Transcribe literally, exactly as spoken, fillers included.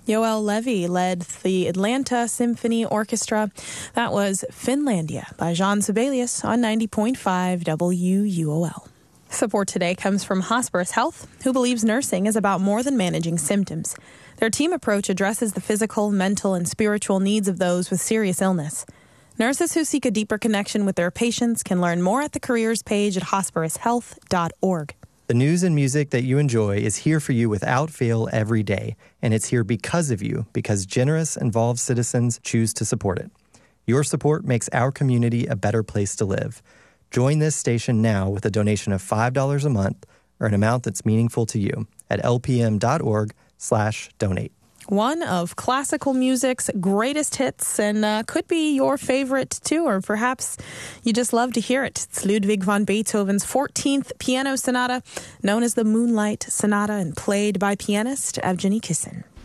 Joel Levy led the Atlanta Symphony Orchestra. That was Finlandia by Jean Sibelius on ninety point five W U O L. Support today comes from Hospice Health, who believes nursing is about more than managing symptoms. Their team approach addresses the physical, mental, and spiritual needs of those with serious illness. Nurses who seek a deeper connection with their patients can learn more at the careers page at hospice health dot org. The news and music that you enjoy is here for you without fail every day, and it's here because of you, because generous, involved citizens choose to support it. Your support makes our community a better place to live. Join this station now with a donation of five dollars a month or an amount that's meaningful to you at lpm.org slash donate. One of classical music's greatest hits, and uh, could be your favorite too, or perhaps you just love to hear it. It's Ludwig van Beethoven's fourteenth Piano Sonata, known as the Moonlight Sonata, and played by pianist Evgeny Kissin.